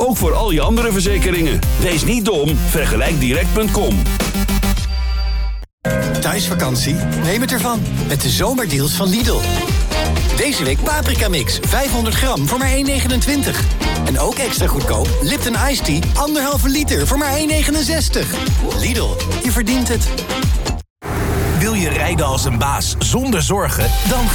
Ook voor al je andere verzekeringen. Wees niet dom, vergelijkdirect.com. Thuisvakantie? Neem het ervan. Met de zomerdeals van Lidl. Deze week Paprika Mix, 500 gram voor maar €1,29. En ook extra goedkoop, Lipton Iced Tea, 1,5 liter voor maar €1,69. Lidl, je verdient het. Wil je rijden als een baas zonder zorgen? Dan